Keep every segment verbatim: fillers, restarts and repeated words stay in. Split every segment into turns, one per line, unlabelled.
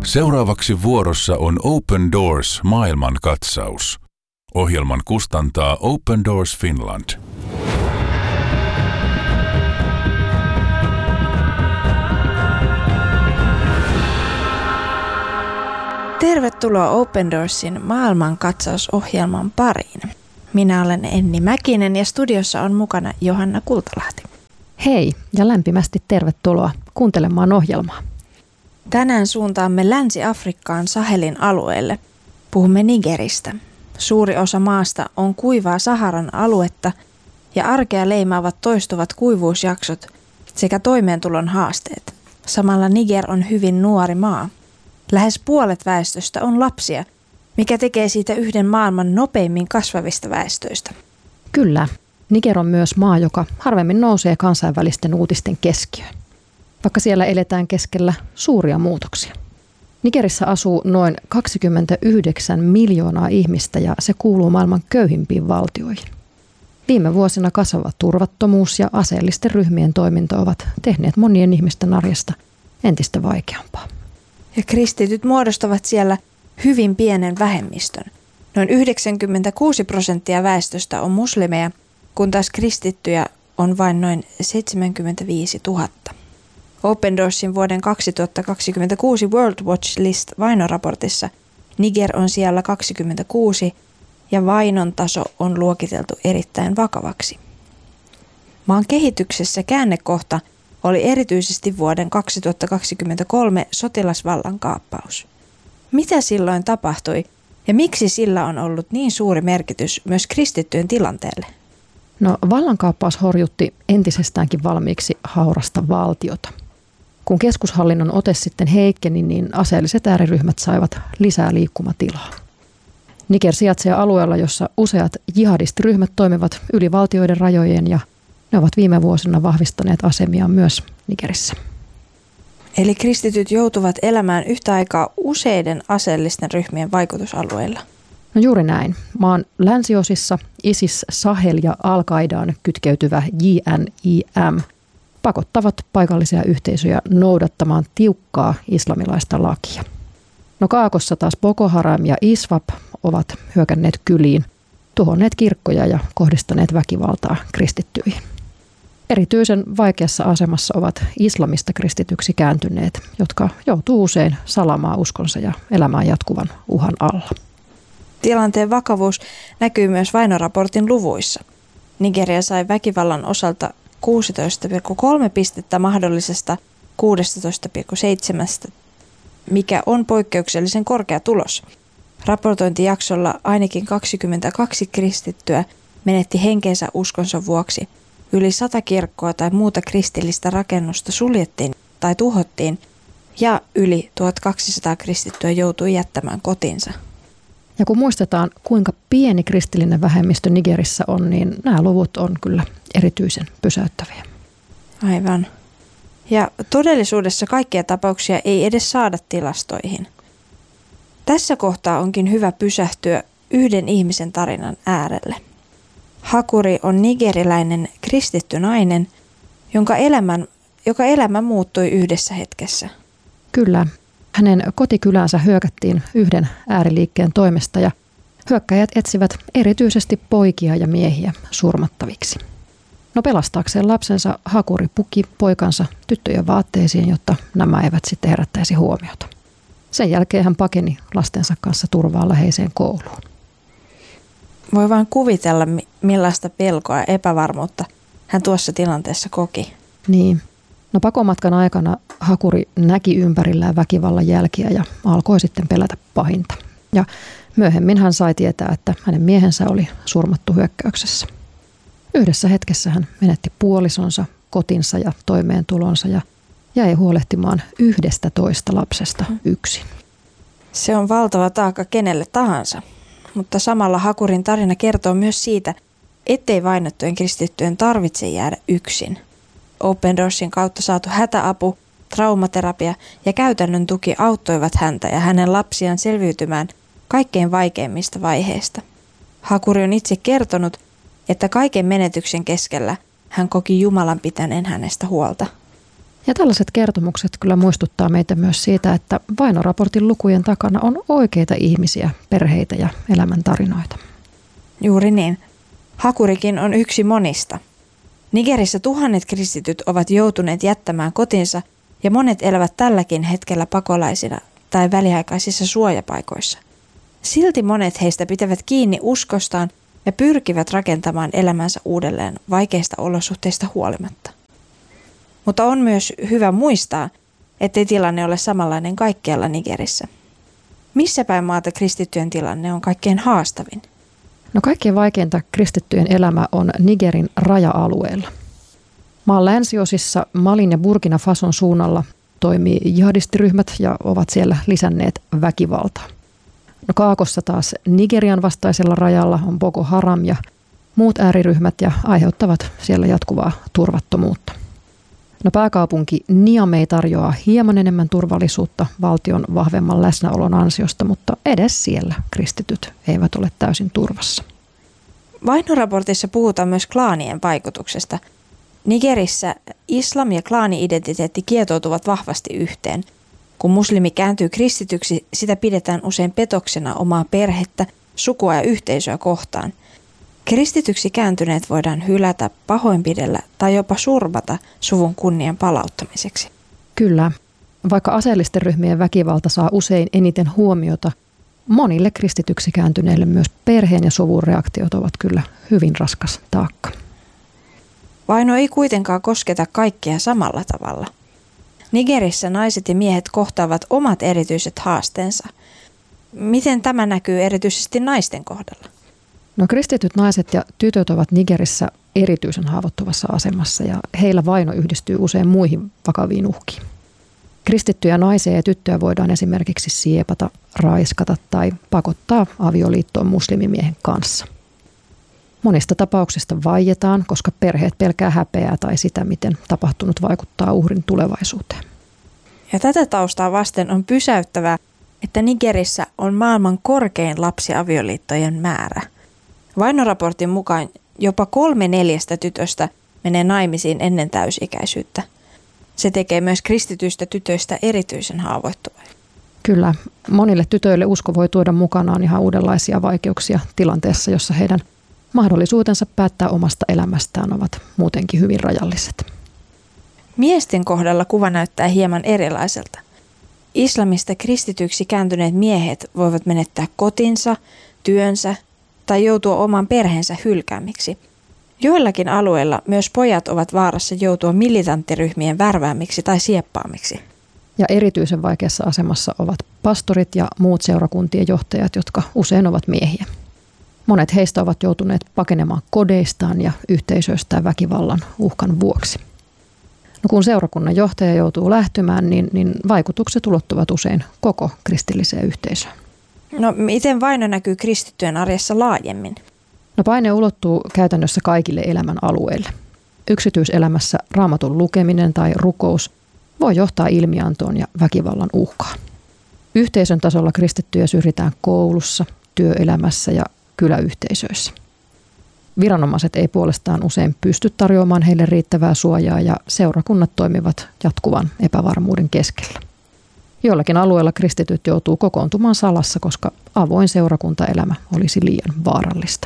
Seuraavaksi vuorossa on Open Doors maailmankatsaus. Ohjelman kustantaa Open Doors Finland.
Tervetuloa Open Doorsin maailmankatsausohjelman pariin. Minä olen Enni Mäkinen ja studiossa on mukana Johanna Kultalahti.
Hei ja lämpimästi tervetuloa kuuntelemaan ohjelmaa.
Tänään suuntaamme Länsi-Afrikkaan Sahelin alueelle. Puhumme Nigeristä. Suuri osa maasta on kuivaa Saharan aluetta ja arkea leimaavat toistuvat kuivuusjaksot sekä toimeentulon haasteet. Samalla Niger on hyvin nuori maa. Lähes puolet väestöstä on lapsia, mikä tekee siitä yhden maailman nopeimmin kasvavista väestöistä.
Kyllä, Niger on myös maa, joka harvemmin nousee kansainvälisten uutisten keskiöön, vaikka siellä eletään keskellä suuria muutoksia. Nigerissä asuu noin kaksikymmentäyhdeksän miljoonaa ihmistä ja se kuuluu maailman köyhimpiin valtioihin. Viime vuosina kasvava turvattomuus ja aseellisten ryhmien toiminta ovat tehneet monien ihmisten arjesta entistä vaikeampaa.
Ja kristityt muodostavat siellä hyvin pienen vähemmistön. Noin yhdeksänkymmentäkuusi prosenttia väestöstä on muslimeja, kun taas kristittyjä on vain noin seitsemänkymmentäviisi tuhatta. Open Doorsin vuoden kaksituhattakaksikymmentäkuusi World Watch List vainoraportissa Niger on siellä kaksikymmentäkuusi ja vainon taso on luokiteltu erittäin vakavaksi. Maan kehityksessä käännekohta oli erityisesti vuoden kaksituhattakaksikymmentäkolme sotilasvallankaappaus. Mitä silloin tapahtui ja miksi sillä on ollut niin suuri merkitys myös kristittyjen tilanteelle?
No, vallankaappaus horjutti entisestäänkin valmiiksi haurasta valtiota. Kun keskushallinnon ote sitten heikkeni, niin aseelliset ääriryhmät saivat lisää liikkumatilaa. Niger sijaitsee alueella, jossa useat jihadistiryhmät toimivat yli valtioiden rajojen ja ne ovat viime vuosina vahvistaneet asemiaan myös Nigerissä.
Eli kristityt joutuvat elämään yhtä aikaa useiden aseellisten ryhmien vaikutusalueilla.
No juuri näin. Maan länsiosissa ISIS, Sahel ja Al-Qaidaan kytkeytyvä J N I M pakottavat paikallisia yhteisöjä noudattamaan tiukkaa islamilaista lakia. No Kaakossa taas Boko Haram ja ISWAP ovat hyökänneet kyliin, tuhonneet kirkkoja ja kohdistaneet väkivaltaa kristittyihin. Erityisen vaikeassa asemassa ovat islamista kristityksi kääntyneet, jotka joutuu usein salamaan uskonsa ja elämään jatkuvan uhan alla.
Tilanteen vakavuus näkyy myös vainoraportin luvuissa. Nigeria sai väkivallan osalta kuusitoista pilkku kolme pistettä mahdollisesta kuusitoista pilkku seitsemän, mikä on poikkeuksellisen korkea tulos. Raportointijaksolla ainakin kaksikymmentäkaksi kristittyä menetti henkensä uskonsa vuoksi. Yli sata kirkkoa tai muuta kristillistä rakennusta suljettiin tai tuhottiin ja yli tuhatkaksisataa kristittyä joutui jättämään kotinsa.
Ja kun muistetaan, kuinka pieni kristillinen vähemmistö Nigerissä on, niin nämä luvut on kyllä erityisen pysäyttäviä.
Aivan. Ja todellisuudessa kaikkia tapauksia ei edes saada tilastoihin. Tässä kohtaa onkin hyvä pysähtyä yhden ihmisen tarinan äärelle. Hakuri on nigeriläinen kristitty nainen, jonka elämän, joka elämä muuttui yhdessä hetkessä.
Kyllä. Hänen kotikylänsä hyökättiin yhden ääriliikkeen toimesta ja hyökkäjät etsivät erityisesti poikia ja miehiä surmattaviksi. No pelastaakseen lapsensa Hakuri puki poikansa tyttöjen vaatteisiin, jotta nämä eivät sitten herättäisi huomiota. Sen jälkeen hän pakeni lastensa kanssa turvaan läheiseen kouluun.
Voi vain kuvitella, millaista pelkoa ja epävarmuutta hän tuossa tilanteessa koki.
Niin. No pakomatkan aikana Hakuri näki ympärillään väkivallan jälkiä ja alkoi sitten pelätä pahinta. Ja myöhemmin hän sai tietää, että hänen miehensä oli surmattu hyökkäyksessä. Yhdessä hetkessä hän menetti puolisonsa, kotinsa ja toimeentulonsa ja jäi huolehtimaan yhdestä toista lapsesta yksin.
Se on valtava taakka kenelle tahansa, mutta samalla Hakurin tarina kertoo myös siitä, ettei vainottujen kristittyjen tarvitse jäädä yksin. Open Doorsin kautta saatu hätäapu, traumaterapia ja käytännön tuki auttoivat häntä ja hänen lapsiaan selviytymään kaikkein vaikeimmista vaiheista. Hakuri on itse kertonut, että kaiken menetyksen keskellä hän koki Jumalan pitäneen hänestä huolta.
Ja tällaiset kertomukset kyllä muistuttaa meitä myös siitä, että vainoraportin lukujen takana on oikeita ihmisiä, perheitä ja elämäntarinoita.
Juuri niin. Hakurikin on yksi monista. Nigerissä tuhannet kristityt ovat joutuneet jättämään kotinsa ja monet elävät tälläkin hetkellä pakolaisina tai väliaikaisissa suojapaikoissa. Silti monet heistä pitävät kiinni uskostaan ja pyrkivät rakentamaan elämänsä uudelleen vaikeista olosuhteista huolimatta. Mutta on myös hyvä muistaa, ettei tilanne ole samanlainen kaikkialla Nigerissä. Missä päin maata kristittyjen tilanne on kaikkein haastavin?
No kaikkein vaikeinta kristittyjen elämä on Nigerin raja-alueella. Maan länsiosissa Malin ja Burkina Fason suunnalla toimii jihadistiryhmät ja ovat siellä lisänneet väkivaltaa. No Kaakossa taas Nigerian vastaisella rajalla on Boko Haram ja muut ääriryhmät ja aiheuttavat siellä jatkuvaa turvattomuutta. No pääkaupunki Niamey tarjoaa hieman enemmän turvallisuutta valtion vahvemman läsnäolon ansiosta, mutta edes siellä kristityt eivät ole täysin turvassa.
Vainoraportissa puhutaan myös klaanien vaikutuksesta. Nigerissä islam ja klaani-identiteetti kietoutuvat vahvasti yhteen. Kun muslimi kääntyy kristityksi, sitä pidetään usein petoksena omaa perhettä, sukua ja yhteisöä kohtaan. Kristityksi kääntyneet voidaan hylätä, pahoinpidellä tai jopa surmata suvun kunnian palauttamiseksi.
Kyllä, vaikka aseellisten ryhmien väkivalta saa usein eniten huomiota, monille kristityksi kääntyneille myös perheen ja suvun reaktiot ovat kyllä hyvin raskas taakka.
Vaino ei kuitenkaan kosketa kaikkia samalla tavalla. Nigerissä naiset ja miehet kohtaavat omat erityiset haasteensa. Miten tämä näkyy erityisesti naisten kohdalla?
No kristityt naiset ja tytöt ovat Nigerissä erityisen haavoittuvassa asemassa ja heillä vaino yhdistyy usein muihin vakaviin uhkiin. Kristittyjä naisia ja tyttöjä voidaan esimerkiksi siepata, raiskata tai pakottaa avioliittoon muslimimiehen kanssa. Monista tapauksista vaietaan, koska perheet pelkää häpeää tai sitä, miten tapahtunut vaikuttaa uhrin tulevaisuuteen.
Ja tätä taustaa vasten on pysäyttävää, että Nigerissä on maailman korkein lapsiavioliittojen määrä. Vainoraportin mukaan jopa kolme neljästä tytöstä menee naimisiin ennen täysikäisyyttä. Se tekee myös kristityistä tytöistä erityisen haavoittuvia.
Kyllä, monille tytöille usko voi tuoda mukanaan ihan uudenlaisia vaikeuksia tilanteessa, jossa heidän mahdollisuutensa päättää omasta elämästään ovat muutenkin hyvin rajalliset.
Miesten kohdalla kuva näyttää hieman erilaiselta. Islamista kristityksi kääntyneet miehet voivat menettää kotinsa, työnsä tai joutua oman perheensä hylkäämiksi. Joillakin alueilla myös pojat ovat vaarassa joutua militanttiryhmien värväämiksi tai sieppaamiksi.
Ja erityisen vaikeassa asemassa ovat pastorit ja muut seurakuntien johtajat, jotka usein ovat miehiä. Monet heistä ovat joutuneet pakenemaan kodeistaan ja yhteisöistään väkivallan uhkan vuoksi. No kun seurakunnan johtaja joutuu lähtemään, niin, niin vaikutukset ulottuvat usein koko kristilliseen yhteisöön.
No miten vaino näkyy kristittyjen arjessa laajemmin?
No paine ulottuu käytännössä kaikille elämän alueille. Yksityiselämässä raamatun lukeminen tai rukous voi johtaa ilmiantoon ja väkivallan uhkaan. Yhteisön tasolla kristittyjä syrjitään koulussa, työelämässä ja kyläyhteisöissä. Viranomaiset ei puolestaan usein pysty tarjoamaan heille riittävää suojaa ja seurakunnat toimivat jatkuvan epävarmuuden keskellä. Joillakin alueilla kristityt joutuu kokoontumaan salassa, koska avoin seurakuntaelämä olisi liian vaarallista.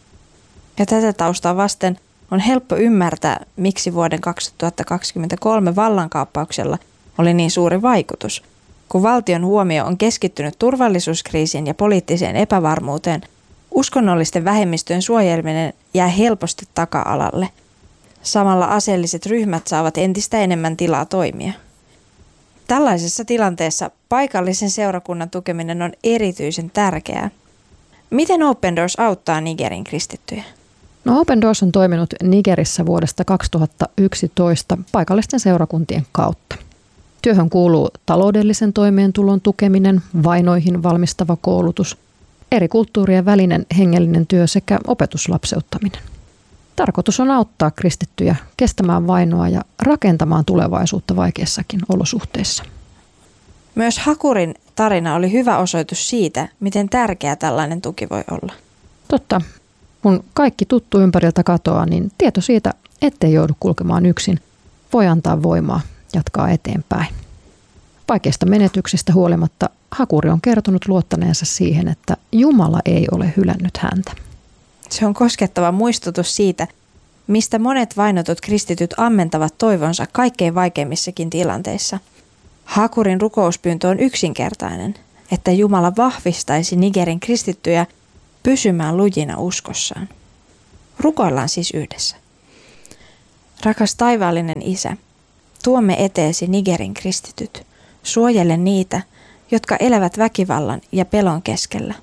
Ja tätä taustaa vasten on helppo ymmärtää, miksi vuoden kaksituhattakaksikymmentäkolme vallankaappauksella oli niin suuri vaikutus. Kun valtion huomio on keskittynyt turvallisuuskriisiin ja poliittiseen epävarmuuteen, uskonnollisten vähemmistöjen suojeleminen jää helposti taka-alalle. Samalla aseelliset ryhmät saavat entistä enemmän tilaa toimia. Tällaisessa tilanteessa paikallisen seurakunnan tukeminen on erityisen tärkeää. Miten Open Doors auttaa Nigerin kristittyjä?
No Open Doors on toiminut Nigerissä vuodesta kaksituhattayksitoista paikallisten seurakuntien kautta. Työhön kuuluu taloudellisen toimeentulon tukeminen, vainoihin valmistava koulutus, eri kulttuurien välinen hengellinen työ sekä opetuslapseuttaminen. Tarkoitus on auttaa kristittyjä kestämään vainoa ja rakentamaan tulevaisuutta vaikeissakin olosuhteissa.
Myös Hakurin tarina oli hyvä osoitus siitä, miten tärkeä tällainen tuki voi olla.
Totta. Kun kaikki tuttu ympäriltä katoaa, niin tieto siitä, ettei joudu kulkemaan yksin, voi antaa voimaa jatkaa eteenpäin. Vaikeista menetyksistä huolimatta Hakuri on kertonut luottaneensa siihen, että Jumala ei ole hylännyt häntä.
Se on koskettava muistutus siitä, mistä monet vainotut kristityt ammentavat toivonsa kaikkein vaikeimmissakin tilanteissa. Hakurin rukouspyyntö on yksinkertainen, että Jumala vahvistaisi Nigerin kristittyjä pysymään lujina uskossaan. Rukoillaan siis yhdessä. Rakas taivaallinen Isä, tuomme eteesi Nigerin kristityt. Suojele niitä, jotka elävät väkivallan ja pelon keskellä.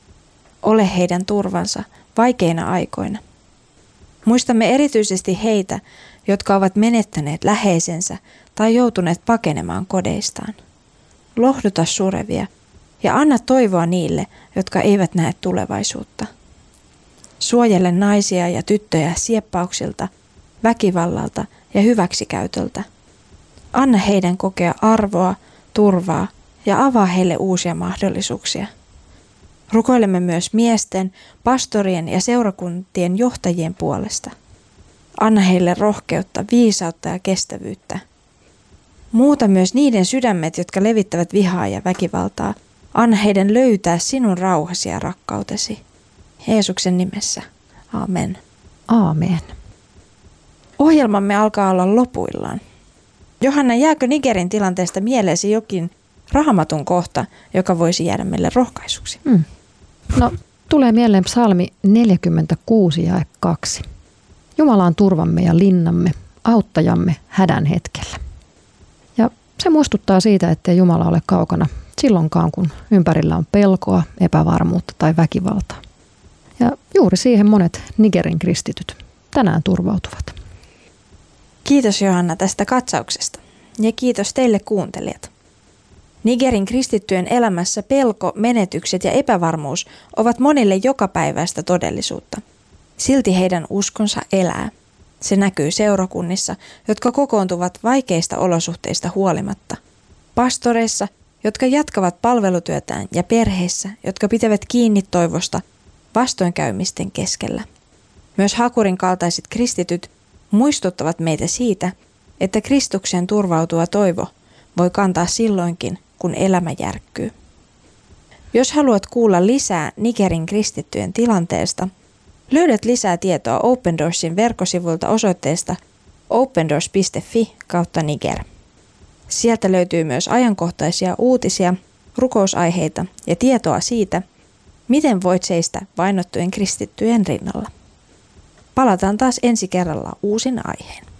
Ole heidän turvansa vaikeina aikoina. Muistamme erityisesti heitä, jotka ovat menettäneet läheisensä tai joutuneet pakenemaan kodeistaan. Lohduta surevia ja anna toivoa niille, jotka eivät näe tulevaisuutta. Suojele naisia ja tyttöjä sieppauksilta, väkivallalta ja hyväksikäytöltä. Anna heidän kokea arvoa, turvaa ja avaa heille uusia mahdollisuuksia. Rukoilemme myös miesten, pastorien ja seurakuntien johtajien puolesta. Anna heille rohkeutta, viisautta ja kestävyyttä. Muuta myös niiden sydämet, jotka levittävät vihaa ja väkivaltaa. Anna heidän löytää sinun rauhasi ja rakkautesi. Jeesuksen nimessä. Amen.
Aamen.
Ohjelmamme alkaa olla lopuillaan. Johanna, jääkö Nigerin tilanteesta mieleesi jokin Raamatun kohta, joka voisi jäädä meille rohkaisuksi?
Hmm. No, tulee mieleen psalmi neljäkymmentäkuusi jae kaksi. Jumala on turvamme ja linnamme, auttajamme hädän hetkellä. Ja se muistuttaa siitä, ettei Jumala ole kaukana silloinkaan, kun ympärillä on pelkoa, epävarmuutta tai väkivaltaa. Ja juuri siihen monet Nigerin kristityt tänään turvautuvat.
Kiitos Johanna tästä katsauksesta ja kiitos teille kuuntelijat. Nigerin kristittyjen elämässä pelko, menetykset ja epävarmuus ovat monille jokapäiväistä todellisuutta. Silti heidän uskonsa elää. Se näkyy seurakunnissa, jotka kokoontuvat vaikeista olosuhteista huolimatta. Pastoreissa, jotka jatkavat palvelutyötään ja perheissä, jotka pitävät kiinni toivosta vastoinkäymisten keskellä. Myös Hakurin kaltaiset kristityt muistuttavat meitä siitä, että Kristukseen turvautuva toivo voi kantaa silloinkin, kun elämä järkkyy. Jos haluat kuulla lisää Nigerin kristittyjen tilanteesta, löydät lisää tietoa Open Doorsin verkkosivuilta osoitteesta opendoors piste fi kautta Niger. Sieltä löytyy myös ajankohtaisia uutisia, rukousaiheita ja tietoa siitä, miten voit seistä vainottujen kristittyjen rinnalla. Palataan taas ensi kerralla uusin aiheen.